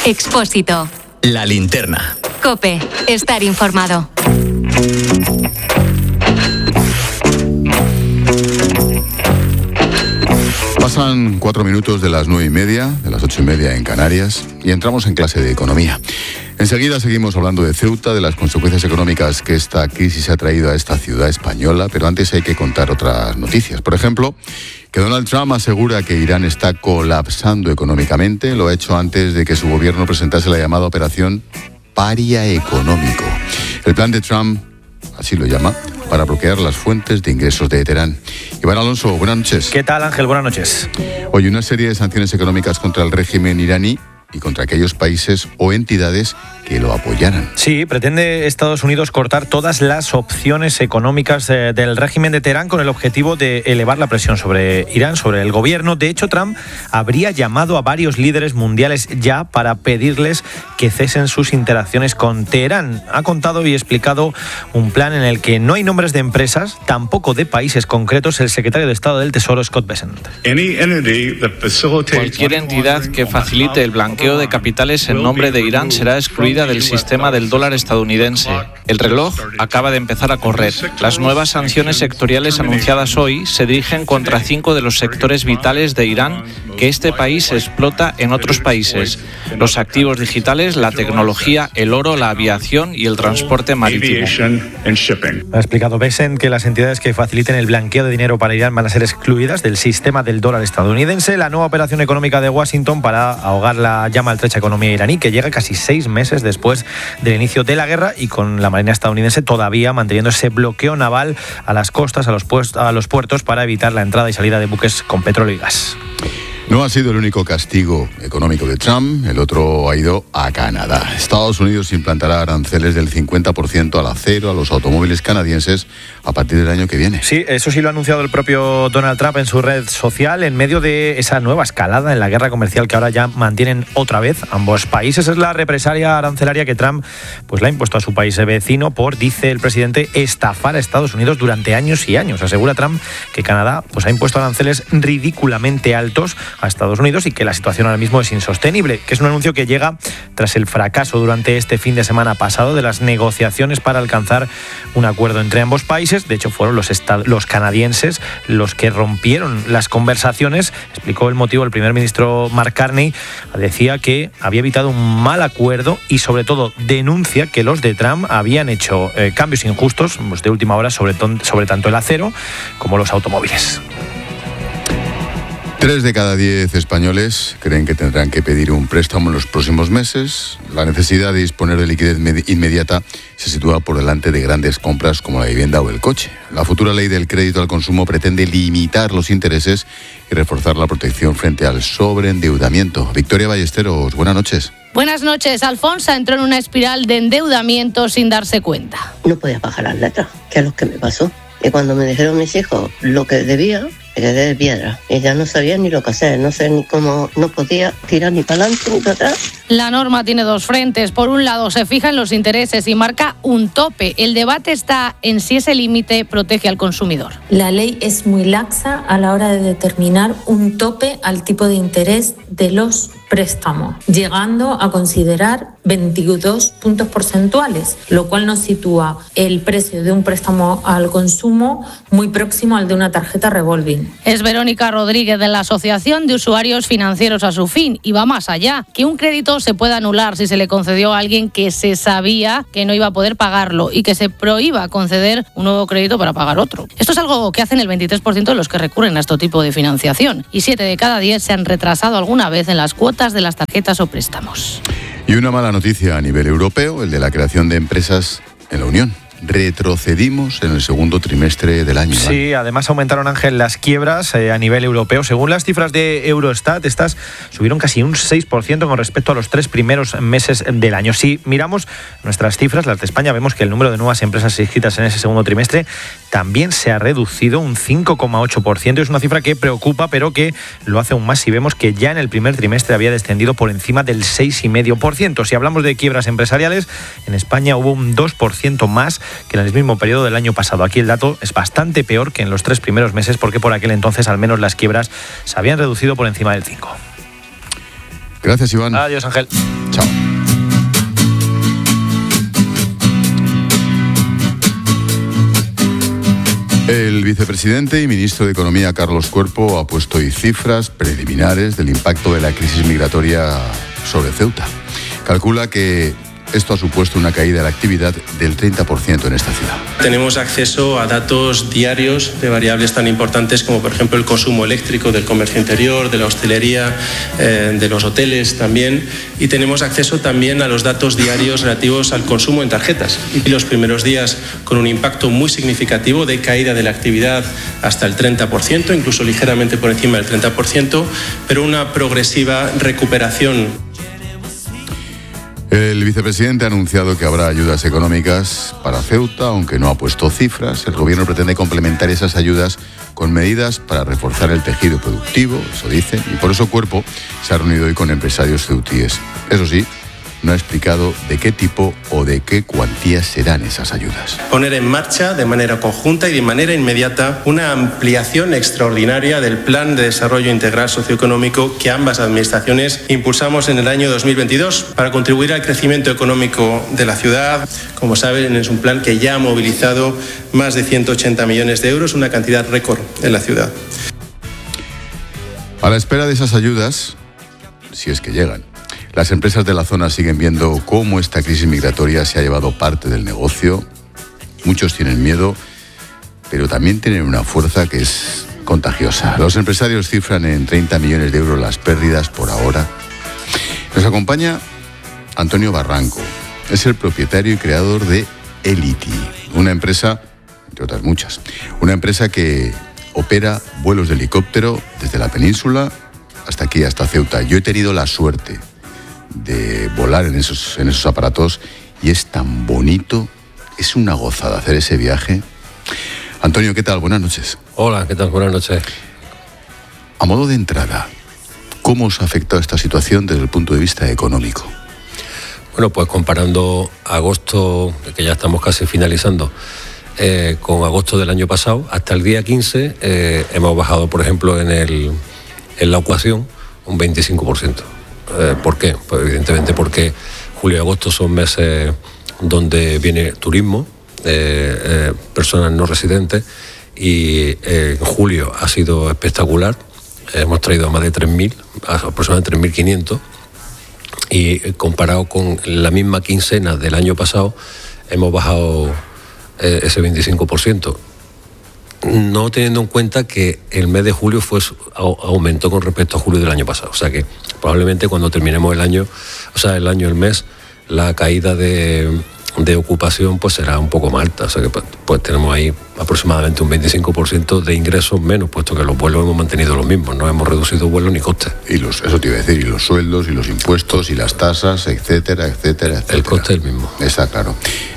Expósito. La linterna. COPE. Estar informado. Pasan 4 minutos de las 9:30, de las 8:30 en Canarias, y entramos en clase de economía. Enseguida seguimos hablando de Ceuta, de las consecuencias económicas que esta crisis ha traído a esta ciudad española, pero antes hay que contar otras noticias. Por ejemplo, que Donald Trump asegura que Irán está colapsando económicamente. Lo ha hecho antes de que su gobierno presentase la llamada operación Paria Económico. El plan de Trump, así lo llama, para bloquear las fuentes de ingresos de Teherán. Iván Alonso, buenas noches. ¿Qué tal, Ángel? Buenas noches. Hoy una serie de sanciones económicas contra el régimen iraní y contra aquellos países o entidades que lo apoyaran. Sí, pretende Estados Unidos cortar todas las opciones económicas del régimen de Teherán con el objetivo de elevar la presión sobre Irán, sobre el gobierno. De hecho, Trump habría llamado a varios líderes mundiales ya para pedirles que cesen sus interacciones con Teherán. Ha contado y explicado un plan en el que no hay nombres de empresas, tampoco de países concretos, el secretario de Estado del Tesoro, Scott Bessent. Cualquier entidad que facilite el blanqueo de capitales en nombre de Irán será excluida del sistema del dólar estadounidense. El reloj acaba de empezar a correr. Las nuevas sanciones sectoriales anunciadas hoy se dirigen contra 5 de los sectores vitales de Irán que este país explota en otros países: los activos digitales, la tecnología, el oro, la aviación y el transporte marítimo. Ha explicado Bessent que las entidades que faciliten el blanqueo de dinero para Irán van a ser excluidas del sistema del dólar estadounidense. La nueva operación económica de Washington para ahogar la ya maltrecha economía iraní, que llega casi 6 meses después del inicio de la guerra, y con la Marina estadounidense todavía manteniendo ese bloqueo naval a las costas, a los puertos, para evitar la entrada y salida de buques con petróleo y gas. No ha sido el único castigo económico de Trump, el otro ha ido a Canadá. Estados Unidos implantará aranceles del 50% al acero a los automóviles canadienses a partir del año que viene. Sí, eso sí lo ha anunciado el propio Donald Trump en su red social, en medio de esa nueva escalada en la guerra comercial que ahora ya mantienen otra vez ambos países. Es la represalia arancelaria que Trump pues le ha impuesto a su país vecino por, dice el presidente, estafar a Estados Unidos durante años y años. Asegura Trump que Canadá pues ha impuesto aranceles ridículamente altos a Estados Unidos y que la situación ahora mismo es insostenible, que es un anuncio que llega tras el fracaso durante este fin de semana pasado de las negociaciones para alcanzar un acuerdo entre ambos países. De hecho, fueron los canadienses los que rompieron las conversaciones. Explicó el motivo el primer ministro Mark Carney. Decía que había evitado un mal acuerdo y, sobre todo, denuncia que los de Trump habían hecho cambios injustos pues, de última hora sobre tanto el acero como los automóviles. 3 de cada 10 españoles creen que tendrán que pedir un préstamo en los próximos meses. La necesidad de disponer de liquidez inmediata se sitúa por delante de grandes compras como la vivienda o el coche. La futura ley del crédito al consumo pretende limitar los intereses y reforzar la protección frente al sobreendeudamiento. Victoria Ballesteros, buenas noches. Buenas noches. Alfonso entró en una espiral de endeudamiento sin darse cuenta. No podía pagar las letras, que es lo que me pasó. Y cuando me dijeron mis hijos lo que debía, me quedé de piedra. Y ya no sabía ni lo que hacer, no sé ni cómo, no podía tirar ni para adelante ni para atrás. La norma tiene dos frentes. Por un lado, se fijan los intereses y marca un tope. El debate está en si ese límite protege al consumidor. La ley es muy laxa a la hora de determinar un tope al tipo de interés de los préstamos, llegando a considerar 22 puntos porcentuales, lo cual nos sitúa el precio de un préstamo al consumo muy próximo al de una tarjeta revolving. Es Verónica Rodríguez de la Asociación de Usuarios Financieros Asufin y va más allá, que un crédito se pueda anular si se le concedió a alguien que se sabía que no iba a poder pagarlo y que se prohíba conceder un nuevo crédito para pagar otro. Esto es algo que hacen el 23% de los que recurren a este tipo de financiación y 7 de cada 10 se han retrasado alguna vez en las cuotas de las tarjetas o préstamos. Y una mala noticia a nivel europeo, el de la creación de empresas en la Unión. Retrocedimos en el segundo trimestre del año. Sí, además aumentaron, Ángel, las quiebras a nivel europeo. Según las cifras de Eurostat, estas subieron casi un 6% con respecto a los 3 primeros meses del año. Si miramos nuestras cifras, las de España, vemos que el número de nuevas empresas inscritas en ese segundo trimestre también se ha reducido un 5,8%. Es una cifra que preocupa, pero que lo hace aún más si vemos que ya en el primer trimestre había descendido por encima del 6,5%. Si hablamos de quiebras empresariales, en España hubo un 2% más que en el mismo periodo del año pasado. Aquí el dato es bastante peor que en los 3 primeros meses, porque por aquel entonces al menos las quiebras se habían reducido por encima del 5%. Gracias, Iván. Adiós, Ángel. Chao. El vicepresidente y ministro de Economía, Carlos Cuerpo, ha puesto hoy cifras preliminares del impacto de la crisis migratoria sobre Ceuta. Calcula que esto ha supuesto una caída de la actividad del 30% en esta ciudad. Tenemos acceso a datos diarios de variables tan importantes como, por ejemplo, el consumo eléctrico del comercio interior, de la hostelería, de los hoteles también. Y tenemos acceso también a los datos diarios relativos al consumo en tarjetas. Y los primeros días con un impacto muy significativo de caída de la actividad hasta el 30%, incluso ligeramente por encima del 30%, pero una progresiva recuperación. El vicepresidente ha anunciado que habrá ayudas económicas para Ceuta, aunque no ha puesto cifras. El gobierno pretende complementar esas ayudas con medidas para reforzar el tejido productivo, eso dice, y por eso Cuerpo se ha reunido hoy con empresarios ceutíes. Eso sí, no ha explicado de qué tipo o de qué cuantías serán esas ayudas. Poner en marcha de manera conjunta y de manera inmediata una ampliación extraordinaria del Plan de Desarrollo Integral Socioeconómico que ambas administraciones impulsamos en el año 2022 para contribuir al crecimiento económico de la ciudad. Como saben, es un plan que ya ha movilizado más de 180 millones de euros, una cantidad récord en la ciudad. A la espera de esas ayudas, si es que llegan, las empresas de la zona siguen viendo cómo esta crisis migratoria se ha llevado parte del negocio. Muchos tienen miedo, pero también tienen una fuerza que es contagiosa. Los empresarios cifran en 30 millones de euros las pérdidas por ahora. Nos acompaña Antonio Barranco. Es el propietario y creador de Elity, una empresa, entre otras muchas, una empresa que opera vuelos de helicóptero desde la península hasta aquí, hasta Ceuta. Yo he tenido la suerte de volar en esos aparatos y es tan bonito, es una gozada hacer ese viaje. Antonio, ¿qué tal? Buenas noches. Hola, ¿qué tal? Buenas noches. A modo de entrada, ¿cómo os ha afectado esta situación desde el punto de vista económico? Bueno, pues comparando agosto, que ya estamos casi finalizando, con agosto del año pasado, hasta el día 15 hemos bajado, por ejemplo, en la ocupación un 25%. ¿Por qué? Pues evidentemente porque julio y agosto son meses donde viene turismo, personas no residentes, y en julio ha sido espectacular. Hemos traído más de 3.000, aproximadamente 3.500, y comparado con la misma quincena del año pasado hemos bajado ese 25%. No teniendo en cuenta que el mes de julio aumentó con respecto a julio del año pasado. O sea que probablemente cuando terminemos el año, el mes, la caída de ocupación pues será un poco más alta. O sea que pues tenemos ahí aproximadamente un 25% de ingresos menos, puesto que los vuelos hemos mantenido los mismos, no hemos reducido vuelos ni costes. Eso te iba a decir, y los sueldos, y los impuestos, y las tasas, etcétera, etcétera, etcétera. El coste es el mismo. Está claro.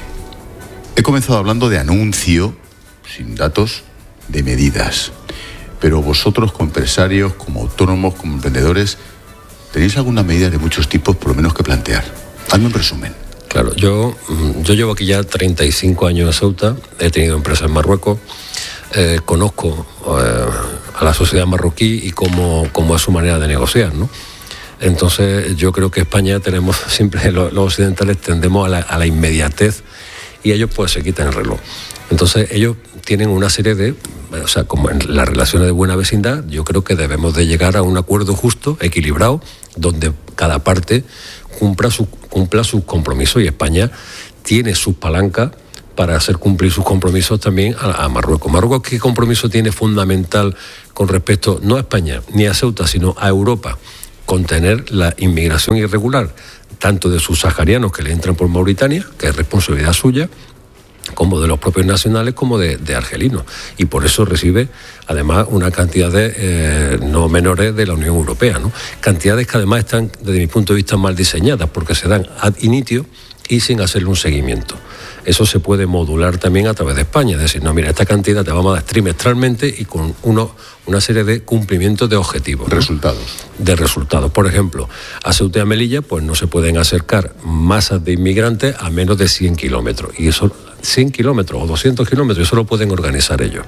He comenzado hablando de anuncio, sin datos, de medidas. Pero vosotros, como empresarios, como autónomos, como emprendedores, ¿tenéis alguna medida de muchos tipos, por lo menos, que plantear? Hazme un resumen. Claro, yo llevo aquí ya 35 años en Ceuta, he tenido empresas en Marruecos, conozco a la sociedad marroquí y cómo es su manera de negociar, ¿no? Entonces yo creo que España tenemos siempre, los occidentales tendemos a la inmediatez, y ellos pues se quitan el reloj. Entonces ellos tienen una serie de, como en las relaciones de buena vecindad, yo creo que debemos de llegar a un acuerdo justo, equilibrado, donde cada parte cumpla sus compromisos, y España tiene sus palancas para hacer cumplir sus compromisos también a Marruecos. ¿Marruecos qué compromiso tiene fundamental con respecto, no a España ni a Ceuta, sino a Europa? Contener la inmigración irregular, tanto de sus saharianos que le entran por Mauritania, que es responsabilidad suya, como de los propios nacionales, como de argelinos. Y por eso recibe, además, una cantidad de no menores de la Unión Europea, ¿no? Cantidades que además están, desde mi punto de vista, mal diseñadas, porque se dan ad initio y sin hacerle un seguimiento. eso se puede modular también a través de España. Es decir, no, mira, esta cantidad te vamos a dar trimestralmente y con una serie de cumplimientos de objetivos, ¿no? De resultados. Por ejemplo, a Ceuta y a Melilla pues no se pueden acercar masas de inmigrantes a menos de 100 kilómetros. Y eso, 100 kilómetros o 200 kilómetros, eso lo pueden organizar ellos.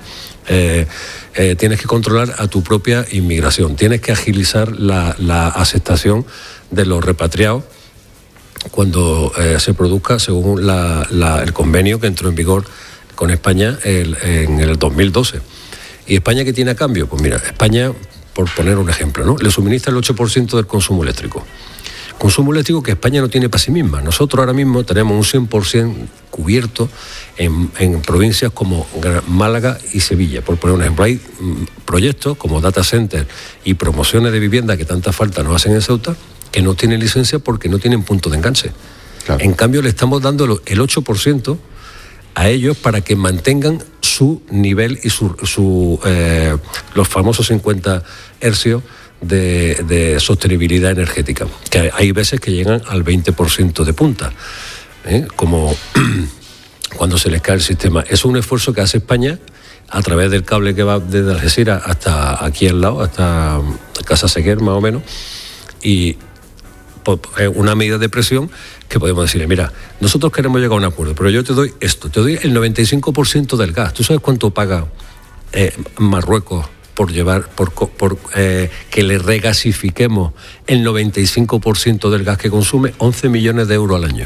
Tienes que controlar a tu propia inmigración. Tienes que agilizar la aceptación de los repatriados cuando se produzca, según el convenio que entró en vigor con España en el 2012. ¿Y España qué tiene a cambio? Pues mira, España, por poner un ejemplo, ¿no?, le suministra el 8% del consumo eléctrico. Consumo eléctrico que España no tiene para sí misma. Nosotros ahora mismo tenemos un 100% cubierto en provincias como Málaga y Sevilla. Por poner un ejemplo, hay proyectos como data center y promociones de vivienda que tanta falta nos hacen en Ceuta, que no tienen licencia porque no tienen punto de enganche. Claro. En cambio, le estamos dando el 8% a ellos para que mantengan su nivel y los famosos 50 hercios de sostenibilidad energética, que hay veces que llegan al 20% de punta, como cuando se les cae el sistema. Es un esfuerzo que hace España a través del cable que va desde Algeciras hasta aquí al lado, hasta Casa Seguer más o menos, y una medida de presión que podemos decirle, mira, nosotros queremos llegar a un acuerdo, pero yo te doy esto, te doy el 95% del gas. ¿Tú sabes cuánto paga Marruecos por llevar, que le regasifiquemos el 95% del gas que consume? 11 millones de euros al año.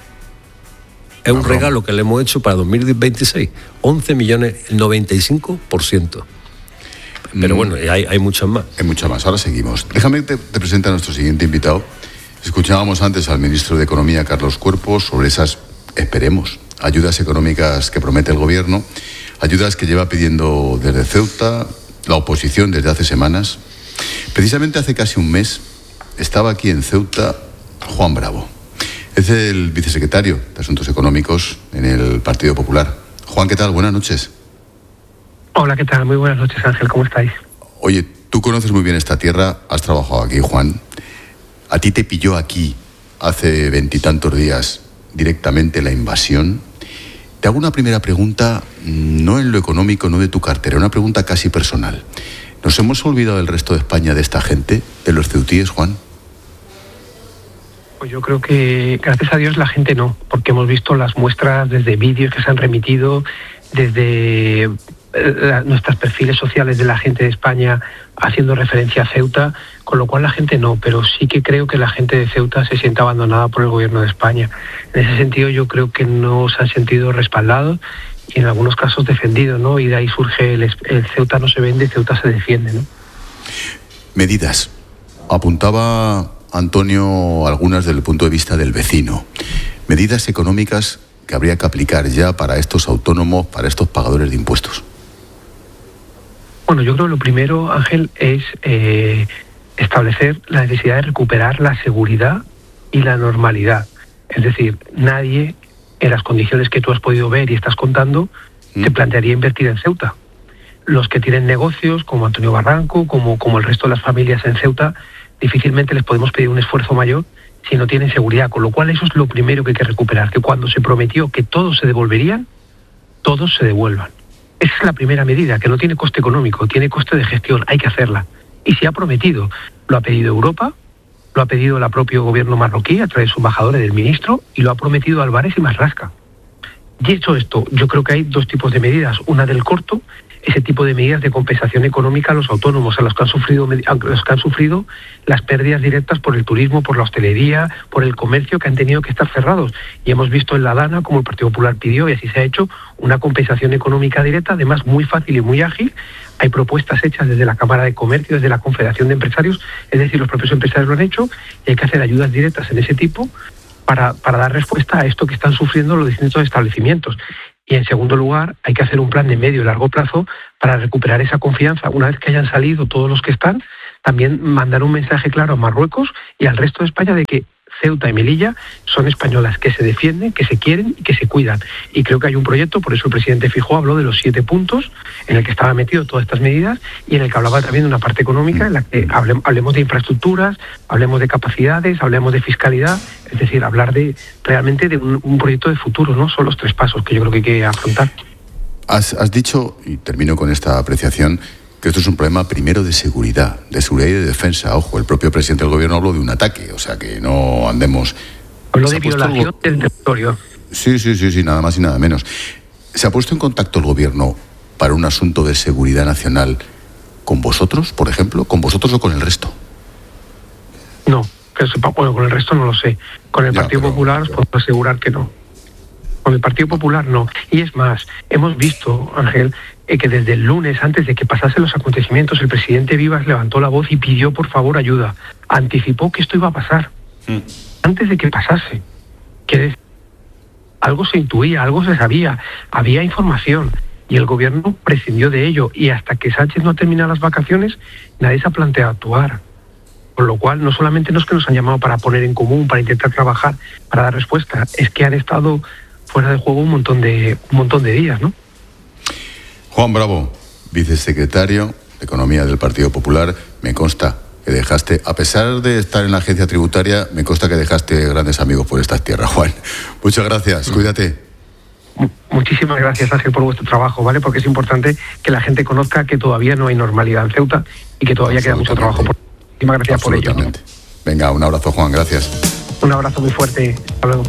Es un regalo que le hemos hecho para 2026. 11 millones, el 95%. Pero bueno, hay muchas más. Hay muchas más. Ahora seguimos. Déjame que te presente a nuestro siguiente invitado. Escuchábamos antes al ministro de Economía, Carlos Cuerpo, sobre esas, esperemos, ayudas económicas que promete el gobierno, ayudas que lleva pidiendo desde Ceuta la oposición desde hace semanas. Precisamente hace casi un mes estaba aquí en Ceuta Juan Bravo. Es el vicesecretario de Asuntos Económicos en el Partido Popular. Juan, ¿qué tal? Buenas noches. Hola, ¿qué tal? Muy buenas noches, Ángel. ¿Cómo estáis? Oye, tú conoces muy bien esta tierra, has trabajado aquí, Juan. A ti te pilló aquí hace 20 y tantos días directamente la invasión. Te hago una primera pregunta, no en lo económico, no de tu cartera, una pregunta casi personal. ¿Nos hemos olvidado del resto de España de esta gente, de los ceutíes, Juan? Pues yo creo que, gracias a Dios, la gente no, porque hemos visto las muestras desde vídeos que se han remitido, desde nuestros perfiles sociales de la gente de España haciendo referencia a Ceuta, con lo cual la gente no, pero sí que creo que la gente de Ceuta se siente abandonada por el gobierno de España. En ese sentido yo creo que no se han sentido respaldados y en algunos casos defendidos, ¿no? Y de ahí surge el Ceuta no se vende, Ceuta se defiende, ¿no? Medidas. Apuntaba Antonio algunas desde el punto de vista del vecino. Medidas económicas que habría que aplicar ya para estos autónomos, para estos pagadores de impuestos. Bueno, yo creo que lo primero, Ángel, es establecer la necesidad de recuperar la seguridad y la normalidad. Es decir, nadie, en las condiciones que tú has podido ver y estás contando, te plantearía invertir en Ceuta. Los que tienen negocios, como Antonio Barranco, como el resto de las familias en Ceuta, difícilmente les podemos pedir un esfuerzo mayor si no tienen seguridad. Con lo cual eso es lo primero que hay que recuperar, que cuando se prometió que todos se devolverían, todos se devuelvan. Esa es la primera medida, que no tiene coste económico, tiene coste de gestión, hay que hacerla. Y se ha prometido, lo ha pedido Europa, lo ha pedido el propio gobierno marroquí a través de su embajador y del ministro, y lo ha prometido Álvarez y Marlaska. Y hecho esto, yo creo que hay dos tipos de medidas. Una del corto, ese tipo de medidas de compensación económica a los autónomos, a los que han sufrido las pérdidas directas por el turismo, por la hostelería, por el comercio, que han tenido que estar cerrados. Y hemos visto en la Dana, como el Partido Popular pidió, y así se ha hecho, una compensación económica directa, además muy fácil y muy ágil. Hay propuestas hechas desde la Cámara de Comercio, desde la Confederación de Empresarios, es decir, los propios empresarios lo han hecho, y hay que hacer ayudas directas en ese tipo para dar respuesta a esto que están sufriendo los distintos establecimientos. Y en segundo lugar, hay que hacer un plan de medio y largo plazo para recuperar esa confianza. Una vez que hayan salido todos los que están, también mandar un mensaje claro a Marruecos y al resto de España de que Ceuta y Melilla son españolas que se defienden, que se quieren y que se cuidan. Y creo que hay un proyecto, por eso el presidente Feijóo habló de los 7 puntos en el que estaba metido todas estas medidas y en el que hablaba también de una parte económica en la que hablemos de infraestructuras, hablemos de capacidades, hablemos de fiscalidad, es decir, hablar de realmente de un proyecto de futuro, ¿no? Son los 3 pasos que yo creo que hay que afrontar. Has dicho, y termino con esta apreciación, que esto es un problema primero de seguridad y de defensa. Ojo, el propio presidente del gobierno habló de un ataque, o sea que no andemos... Habló de violación del territorio. Sí, nada más y nada menos. ¿Se ha puesto en contacto el gobierno para un asunto de seguridad nacional con vosotros, por ejemplo? ¿Con vosotros o con el resto? No, bueno, con el resto no lo sé. Con el Partido Popular os puedo asegurar que no. Con el Partido Popular no. Y es más, hemos visto, Ángel, que desde el lunes, antes de que pasasen los acontecimientos, el presidente Vivas levantó la voz y pidió por favor ayuda. Anticipó que esto iba a pasar. Antes de que pasase. Que algo se intuía, algo se sabía, había información. Y el gobierno prescindió de ello. Y hasta que Sánchez no termina las vacaciones, nadie se ha planteado actuar. Con lo cual, no solamente no es que nos han llamado para poner en común, para intentar trabajar, para dar respuesta, es que han estado fuera de juego un montón de días, ¿no? Juan Bravo, vicesecretario de Economía del Partido Popular, me consta que dejaste, a pesar de estar en la agencia tributaria, me consta que dejaste grandes amigos por estas tierras, Juan. Muchas gracias, cuídate. Muchísimas gracias, Ángel, por vuestro trabajo, ¿vale? Porque es importante que la gente conozca que todavía no hay normalidad en Ceuta y que todavía queda mucho trabajo. Muchísimas gracias por ello. Venga, un abrazo, Juan, gracias. Un abrazo muy fuerte. Hasta luego.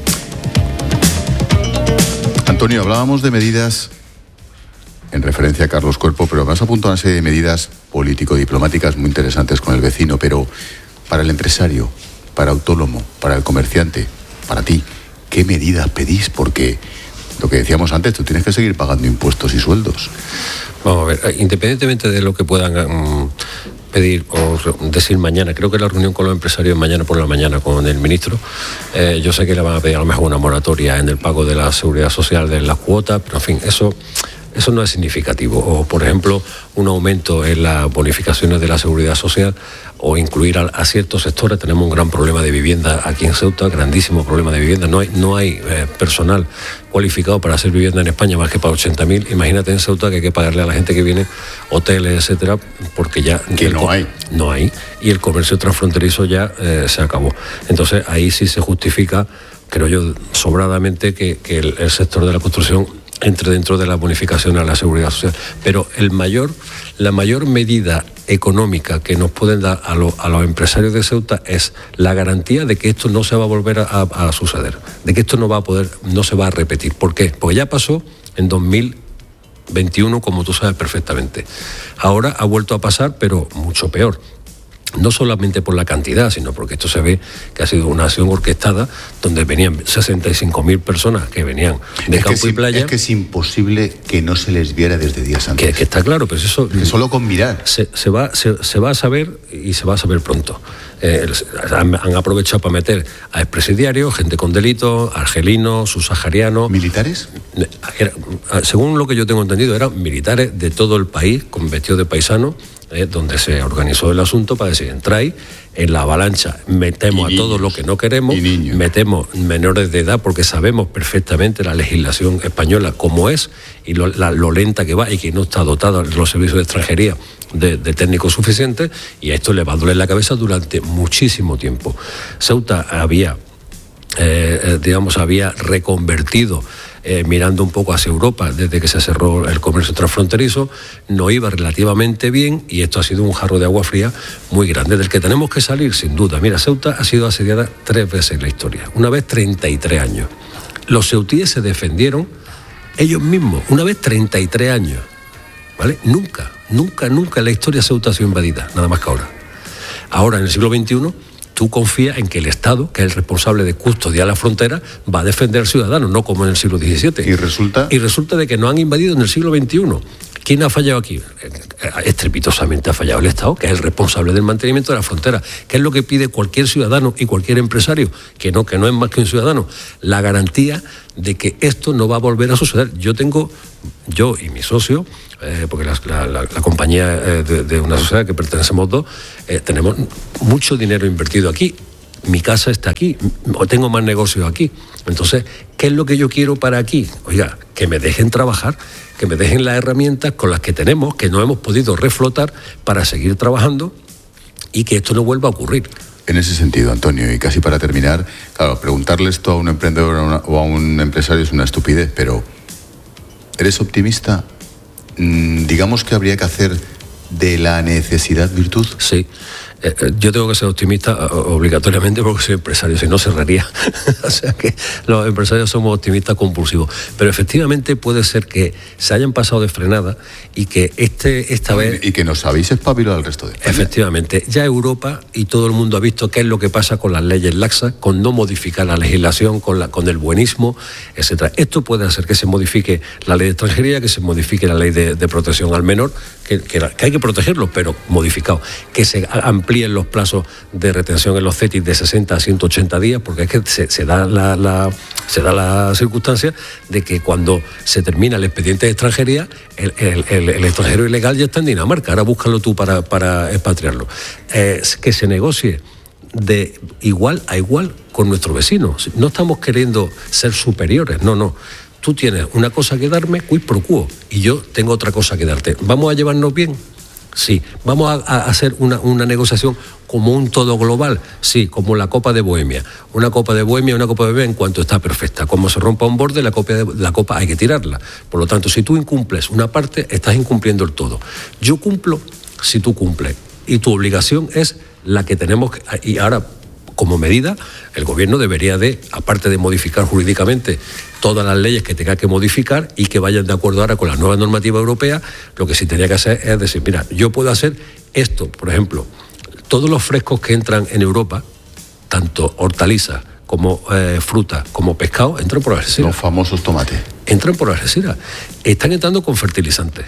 Antonio, hablábamos de medidas en referencia a Carlos Cuerpo, pero me has apuntado a una serie de medidas político-diplomáticas muy interesantes con el vecino, pero para el empresario, para autónomo, para el comerciante, para ti, ¿qué medidas pedís? Porque lo que decíamos antes, tú tienes que seguir pagando impuestos y sueldos. Vamos a ver, independientemente de lo que puedan pedir o decir mañana, creo que la reunión con los empresarios mañana por la mañana con el ministro, yo sé que le van a pedir a lo mejor una moratoria en el pago de la seguridad social de las cuotas, pero en fin, eso no es significativo. O, por ejemplo, un aumento en las bonificaciones de la seguridad social o incluir a ciertos sectores. Tenemos un gran problema de vivienda aquí en Ceuta, grandísimo problema de vivienda. No hay personal cualificado para hacer vivienda en España más que para 80.000. Imagínate en Ceuta que hay que pagarle a la gente que viene hoteles, etcétera, porque ya... No hay. Y el comercio transfronterizo ya se acabó. Entonces ahí sí se justifica, creo yo, sobradamente que el sector de la construcción entre dentro de la bonificación a la seguridad social. Pero la mayor medida económica que nos pueden dar a los empresarios de Ceuta es la garantía de que esto no se va a volver a suceder, de que esto no se va a repetir. ¿Por qué? Porque ya pasó en 2021, como tú sabes perfectamente. Ahora ha vuelto a pasar, pero mucho peor. No solamente por la cantidad, sino porque esto se ve que ha sido una acción orquestada donde venían 65.000 personas que venían de campo y playa. Es que es imposible que no se les viera desde días antes. Que está claro, pero eso... Que solo con mirar. Se va a saber y se va a saber pronto. Han aprovechado para meter a expresidiarios, gente con delitos, argelinos, subsaharianos. ¿Militares? Según lo que yo tengo entendido, eran militares de todo el país, con vestidos de paisanos, donde se organizó el asunto para decir, entráis en la avalancha, metemos a todos lo que no queremos, metemos menores de edad porque sabemos perfectamente la legislación española como es y lo lenta que va y que no está dotada los servicios de extranjería de técnicos suficientes, y a esto le va a doler la cabeza durante muchísimo tiempo. Ceuta había reconvertido, mirando un poco hacia Europa desde que se cerró el comercio transfronterizo, no iba relativamente bien, y esto ha sido un jarro de agua fría muy grande del que tenemos que salir sin duda. Mira, Ceuta ha sido asediada 3 veces en la historia, una vez 33 años. Los ceutíes se defendieron ellos mismos, una vez 33 años, ¿vale? Nunca en la historia Ceuta ha sido invadida, nada más que ahora. Ahora, en el siglo XXI, tú confías en que el Estado, que es el responsable de custodiar la frontera, va a defender al ciudadano, no como en el siglo XVII. Y resulta de que nos han invadido en el siglo XXI. ¿Quién ha fallado aquí? Estrepitosamente ha fallado el Estado, que es el responsable del mantenimiento de la frontera. ¿Qué es lo que pide cualquier ciudadano y cualquier empresario? Que no es más que un ciudadano. La garantía de que esto no va a volver a suceder. Yo y mi socio, porque la compañía de una sociedad que pertenecemos dos, tenemos mucho dinero invertido aquí. mi casa está aquí, o tengo más negocios aquí. Entonces, ¿qué es lo que yo quiero para aquí? Oiga, que me dejen trabajar, que me dejen las herramientas con las que tenemos, que no hemos podido reflotar para seguir trabajando y que esto no vuelva a ocurrir. En ese sentido, Antonio, y casi para terminar, claro, preguntarle esto a un emprendedor o a un empresario es una estupidez, pero ¿eres optimista? Digamos que habría que hacer de la necesidad virtud. Sí. Yo tengo que ser optimista obligatoriamente porque soy empresario, si no cerraría. O sea que los empresarios somos optimistas compulsivos. Pero efectivamente puede ser que se hayan pasado de frenada y que esta vez... Y que nos habéis espabilado al resto de España. Efectivamente. Ya Europa y todo el mundo ha visto qué es lo que pasa con las leyes laxas, con no modificar la legislación, con el buenismo, etcétera. Esto puede hacer que se modifique la ley de extranjería, que se modifique la ley de protección al menor, que hay que protegerlos, pero modificado. Que se amplíen los plazos de retención en los CETIS de 60 a 180 días, porque es que se da la circunstancia de que cuando se termina el expediente de extranjería, el extranjero ilegal ya está en Dinamarca, ahora búscalo tú para expatriarlo. Que se negocie de igual a igual con nuestro vecino. No estamos queriendo ser superiores, no. Tú tienes una cosa que darme, quid pro quo, y yo tengo otra cosa que darte. ¿Vamos a llevarnos bien? Sí. ¿Vamos a hacer una negociación como un todo global? Sí, como la Copa de Bohemia. Una Copa de Bohemia en cuanto está perfecta. Como se rompa un borde, la copa hay que tirarla. Por lo tanto, si tú incumples una parte, estás incumpliendo el todo. Yo cumplo si tú cumples. Y tu obligación es la que tenemos que... Y ahora, como medida, el gobierno debería de, aparte de modificar jurídicamente todas las leyes que tenga que modificar y que vayan de acuerdo ahora con la nueva normativa europea, lo que sí tenía que hacer es decir, mira, yo puedo hacer esto, por ejemplo, todos los frescos que entran en Europa, tanto hortalizas como fruta, como pescado, entran por Algeciras. Los famosos tomates. Entran por Algeciras. Están entrando con fertilizantes,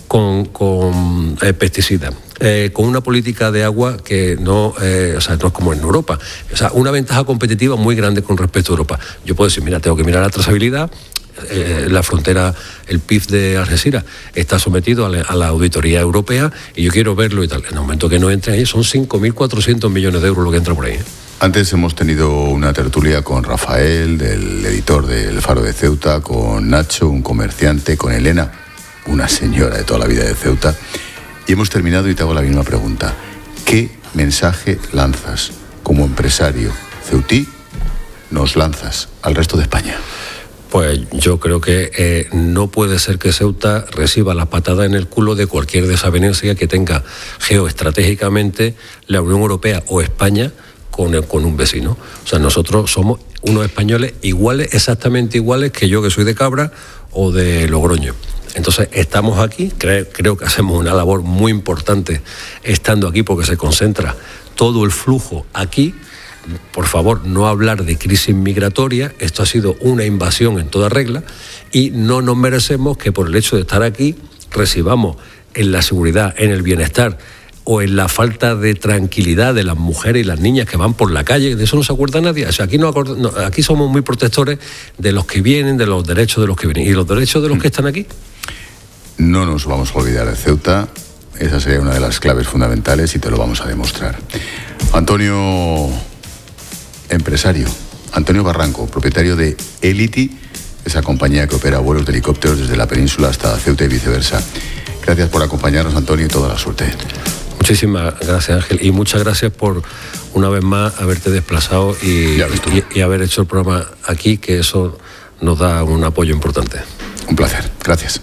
con pesticidas, con una política de agua que no es como en Europa. O sea, una ventaja competitiva muy grande con respecto a Europa. Yo puedo decir, mira, tengo que mirar la trazabilidad. La frontera, el PIF de Algeciras está sometido a la auditoría europea y yo quiero verlo y tal. En el momento que no entren ahí, son 5.400 millones de euros lo que entra por ahí. Antes hemos tenido una tertulia con Rafael, del editor del Faro de Ceuta, con Nacho, un comerciante, con Elena, una señora de toda la vida de Ceuta, y hemos terminado y te hago la misma pregunta. ¿Qué mensaje lanzas como empresario ceutí, nos lanzas al resto de España? Pues yo creo que no puede ser que Ceuta reciba las patadas en el culo de cualquier desavenencia que tenga geoestratégicamente la Unión Europea o España con un vecino. O sea, nosotros somos unos españoles iguales, exactamente iguales que yo, que soy de Cabra o de Logroño. Entonces estamos aquí, creo que hacemos una labor muy importante estando aquí porque se concentra todo el flujo aquí. Por favor, no hablar de crisis migratoria, esto ha sido una invasión en toda regla y no nos merecemos que por el hecho de estar aquí recibamos en la seguridad, en el bienestar o en la falta de tranquilidad de las mujeres y las niñas que van por la calle. De eso no se acuerda nadie. O sea, aquí somos muy protectores de los que vienen, de los derechos de los que vienen y los derechos de los que están aquí. No nos vamos a olvidar de Ceuta. Esa sería una de las claves fundamentales y te lo vamos a demostrar. Antonio, empresario. Antonio Barranco, propietario de Elity, esa compañía que opera vuelos de helicópteros desde la península hasta Ceuta y viceversa. Gracias por acompañarnos, Antonio, y toda la suerte. Muchísimas gracias, Ángel, y muchas gracias por una vez más haberte desplazado y haber hecho el programa aquí, que eso nos da un apoyo importante. Un placer, gracias.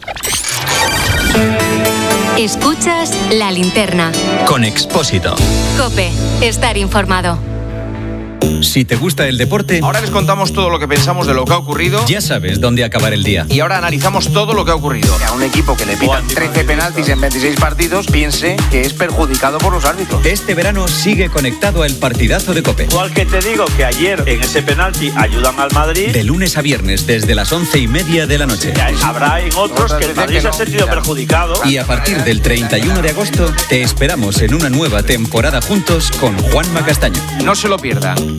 Escuchas La Linterna con Expósito. COPE, estar informado. Si te gusta el deporte, ahora les contamos todo lo que pensamos de lo que ha ocurrido. Ya sabes dónde acabar el día. Y ahora analizamos todo lo que ha ocurrido. Que a un equipo que le pitan 13 penaltis en 26 partidos piense que es perjudicado por los árbitros. Este verano sigue conectado al partidazo de COPE. Igual que te digo que ayer en ese penalti ayudan al Madrid. De lunes a viernes desde las 11:30 de la noche. Habrá en otros que el Madrid se ha sentido perjudicado. Y a partir del 31 de agosto te esperamos en una nueva temporada juntos con Juanma Castaño. No se lo pierdan.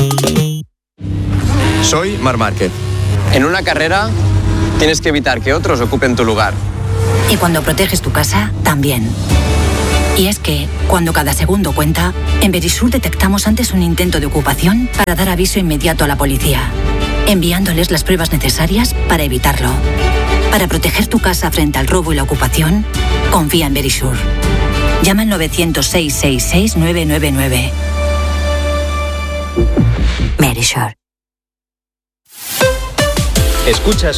Soy Marc Márquez. En una carrera tienes que evitar que otros ocupen tu lugar. Y cuando proteges tu casa, también. Y es que, cuando cada segundo cuenta, en Verisur detectamos antes un intento de ocupación para dar aviso inmediato a la policía, enviándoles las pruebas necesarias para evitarlo. Para proteger tu casa frente al robo y la ocupación, confía en Verisur. Llama al 900-666-999. Verisur. Escuchas